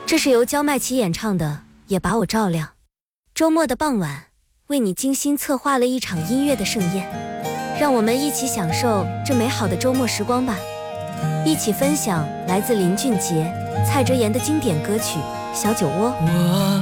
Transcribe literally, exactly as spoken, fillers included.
这是由焦麦琪演唱的《也把我照亮》。周末的傍晚，为你精心策划了一场音乐的盛宴，让我们一起享受这美好的周末时光吧。一起分享来自林俊杰、蔡哲妍的经典歌曲《小酒窝》。